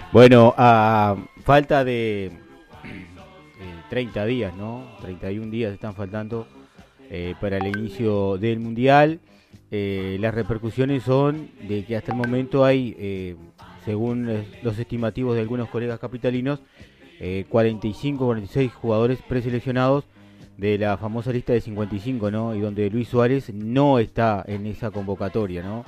Bueno, a falta de 30 días, ¿no? 31 días están faltando para el inicio del Mundial. Las repercusiones son de que hasta el momento hay, según los estimativos de algunos colegas capitalinos, 45, 46 jugadores preseleccionados de la famosa lista de 55, ¿no? Y donde Luis Suárez no está en esa convocatoria, ¿no?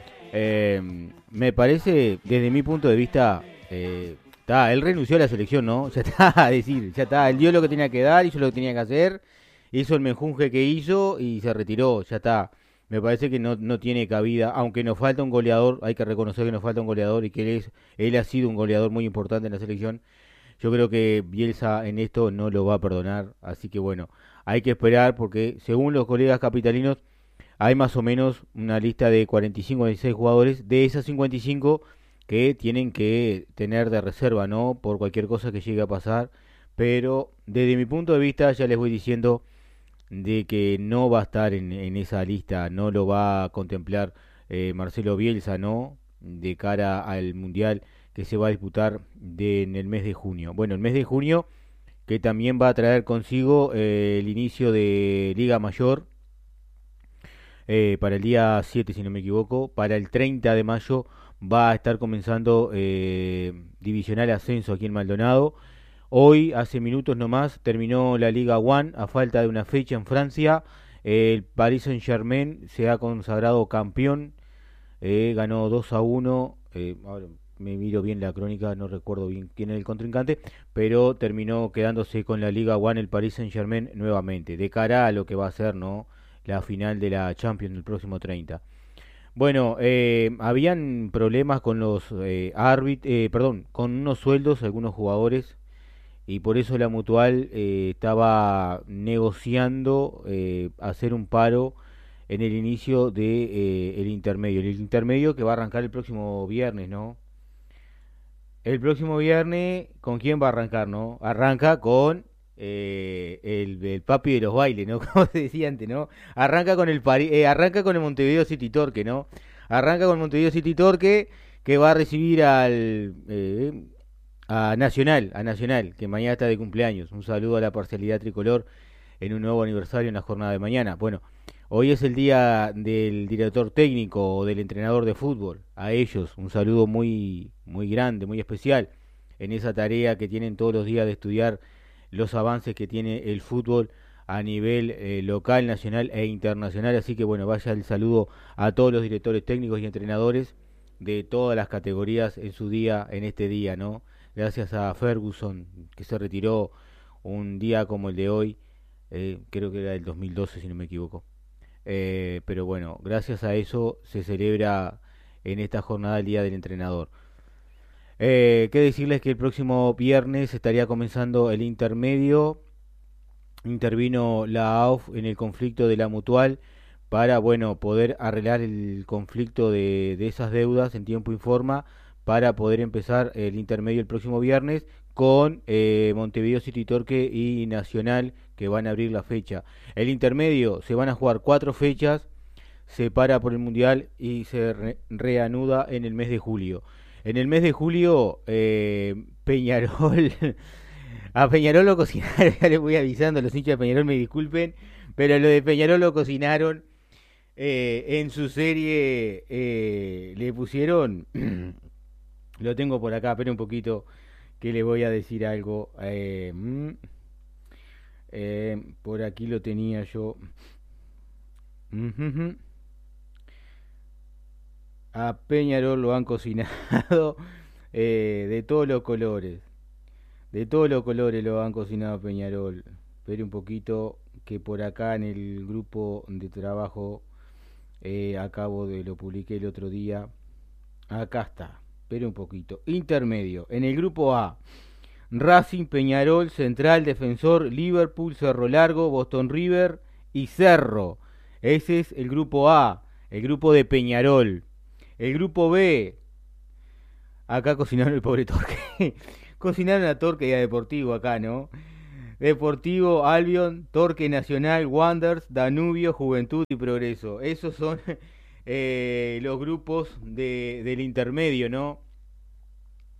Me parece, desde mi punto de vista, él renunció a la selección, ¿no? Ya está, a decir, ya está, él dio lo que tenía que dar, hizo lo que tenía que hacer, hizo el menjunje que hizo y se retiró, ya está. Me parece que no tiene cabida, aunque nos falta un goleador, hay que reconocer que nos falta un goleador y que él ha sido un goleador muy importante en la selección. Yo creo que Bielsa en esto no lo va a perdonar, así que bueno, hay que esperar porque según los colegas capitalinos hay más o menos una lista de 45 o 46 jugadores, de esas 55 que tienen que tener de reserva, ¿no? Por cualquier cosa que llegue a pasar. Pero desde mi punto de vista ya les voy diciendo de que no va a estar en esa lista, no lo va a contemplar Marcelo Bielsa, ¿no? De cara al Mundial que se va a disputar en el mes de junio. Bueno, el mes de junio que también va a traer consigo el inicio de Liga Mayor para el día 7 si no me equivoco. Para el 30 de mayo va a estar comenzando Divisional Ascenso aquí en Maldonado. Hoy, hace minutos nomás, terminó la Liga One a falta de una fecha en Francia. El Paris Saint-Germain se ha consagrado campeón, ganó 2-1. Ahora me miro bien la crónica, no recuerdo bien quién es el contrincante, pero terminó quedándose con la Liga One el Paris Saint-Germain nuevamente, de cara a lo que va a ser, ¿no? La final de la Champions el próximo 30. Bueno, habían problemas con los perdón, con unos sueldos algunos jugadores y por eso la Mutual estaba negociando hacer un paro en el inicio de el intermedio. El intermedio que va a arrancar el próximo viernes, ¿no? El próximo viernes, ¿con quién va a arrancar, no? Arranca con el papi de los bailes, ¿no? Como se decía antes, ¿no? Arranca con el Montevideo City Torque, ¿no? Arranca con Montevideo City Torque que va a recibir a Nacional, que mañana está de cumpleaños. Un saludo a la parcialidad tricolor en un nuevo aniversario en la jornada de mañana. Bueno, hoy es el día del director técnico o del entrenador de fútbol. A ellos un saludo muy, muy grande, muy especial en esa tarea que tienen todos los días de estudiar los avances que tiene el fútbol a nivel local, nacional e internacional. Así que bueno, vaya el saludo a todos los directores técnicos y entrenadores de todas las categorías en su día, en este día, ¿no? Gracias a Ferguson, que se retiró un día como el de hoy, creo que era el 2012 si no me equivoco. Pero bueno, gracias a eso se celebra en esta jornada el Día del Entrenador. Qué decirles que el próximo viernes estaría comenzando el intermedio. Intervino la AUF en el conflicto de la Mutual para, bueno, poder arreglar el conflicto de esas deudas en tiempo y forma para poder empezar el intermedio el próximo viernes con Montevideo City Torque y Nacional que van a abrir la fecha. El intermedio se van a jugar 4 fechas, se para por el Mundial y se reanuda en el mes de julio. En el mes de julio, Peñarol a Peñarol lo cocinaron, ya les voy avisando, los hinchas de Peñarol me disculpen, pero lo de Peñarol lo cocinaron en su serie, le pusieron, lo tengo por acá, espera un poquito que le voy a decir algo. Por aquí lo tenía yo. Ujujú. A Peñarol lo han cocinado de todos los colores. De todos los colores lo han cocinado a Peñarol. Espere un poquito que por acá en el grupo de trabajo acabo de lo publiqué el otro día. Acá está. Espere un poquito. Intermedio. En el grupo A. Racing, Peñarol, Central, Defensor, Liverpool, Cerro Largo, Boston River y Cerro. Ese es el grupo A. El grupo de Peñarol. El grupo B. Acá cocinaron el pobre Torque. Cocinaron a Torque y a Deportivo acá, ¿no? Deportivo, Albion, Torque Nacional, Wanderers, Danubio, Juventud y Progreso. Esos son los grupos del intermedio, ¿no?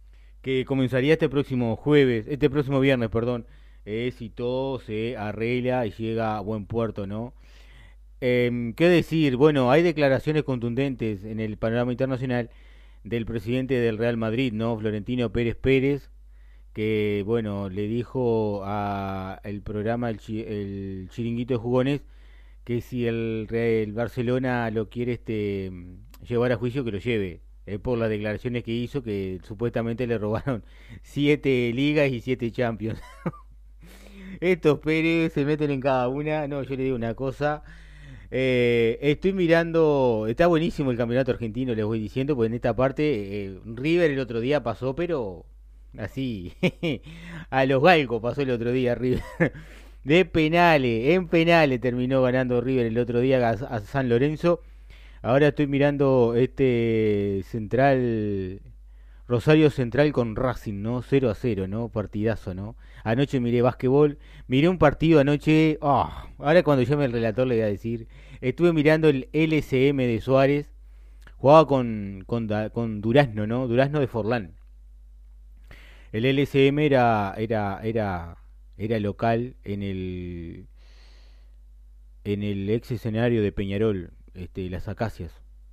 que comenzaría este próximo viernes, perdón, si todo se arregla y llega a buen puerto, ¿no? ¿Qué decir? Bueno, hay declaraciones contundentes en el panorama internacional del presidente del Real Madrid, ¿no? Florentino Pérez Pérez, que, bueno, le dijo a el programa el Chiringuito de Jugones que si el Barcelona lo quiere llevar a juicio, que lo lleve. Por las declaraciones que hizo, que supuestamente le robaron 7 ligas y 7 Champions. Estos Pérez se meten en cada una. No, yo le digo una cosa. Estoy mirando, está buenísimo el campeonato argentino, les voy diciendo, porque en esta parte River el otro día pasó, pero así, a los galgos pasó el otro día River. De penales, en penales terminó ganando River el otro día a San Lorenzo. Ahora estoy mirando Central, Rosario Central con Racing, ¿no? 0-0, ¿no? Partidazo, ¿no? Anoche miré básquetbol, miré un partido anoche, ahora cuando llame el relator le voy a decir, estuve mirando el LCM de Suárez, jugaba con Durazno, ¿no? Durazno de Forlán. El LCM era local en el ex escenario de Peñarol, Las Acacias.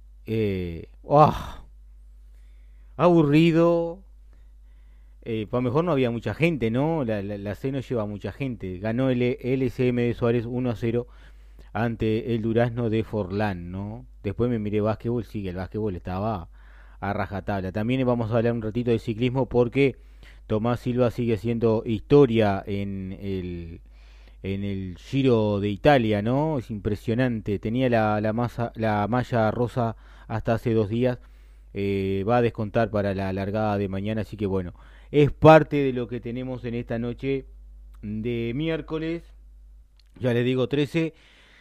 Aburrido. Para mejor no había mucha gente, ¿no? La C no lleva mucha gente. Ganó el LCM de Suárez 1-0 ante el Durazno de Forlán, ¿no? Después me miré básquetbol, sí, que el básquetbol estaba a rajatabla. También vamos a hablar un ratito de ciclismo porque Tomás Silva sigue haciendo historia en el Giro de Italia, ¿no? Es impresionante. Tenía la malla rosa hasta hace 2 días. Va a descontar para la largada de mañana, así que bueno, es parte de lo que tenemos en esta noche de miércoles, ya les digo 13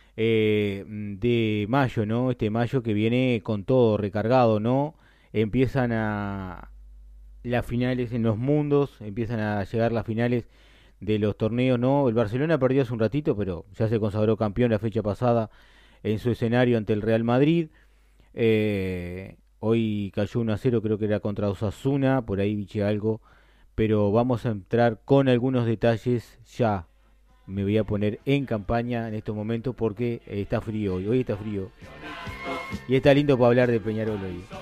de mayo, ¿no? Este mayo que viene con todo recargado, ¿no? Empiezan a las finales en los mundos, empiezan a llegar las finales de los torneos, ¿no? El Barcelona perdió hace un ratito, pero ya se consagró campeón la fecha pasada en su escenario ante el Real Madrid. Hoy cayó 1-0, creo que era contra Osasuna, por ahí biché algo, pero vamos a entrar con algunos detalles ya. Me voy a poner en campaña en estos momentos porque está frío hoy está frío. Y está lindo para hablar de Peñarol hoy.